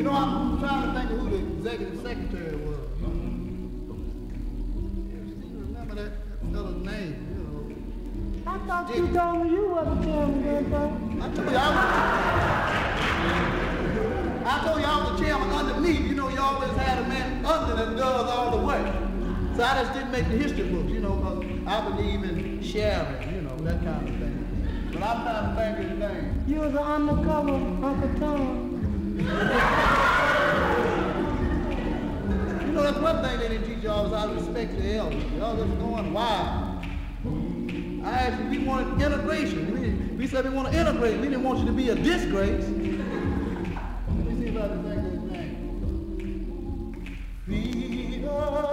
You know, I'm trying to think of who the executive secretary was. Remember that fellow's name, you know. I thought you told me you wasn't chairman, Grandpa. I told you I was the chairman underneath. You know, you always had a man under that does all the work. So I just didn't make the history books, you know, because I believe in sharing, you know, that kind of thing. But I'm trying to think of his name. You was an undercover Uncle Tom. You know, that's one thing they didn't teach y'all was how to respect the elders. Y'all just going wild. I asked you, we wanted integration. We said we want to integrate. We didn't want you to be a disgrace. Let me see if I can think of his name.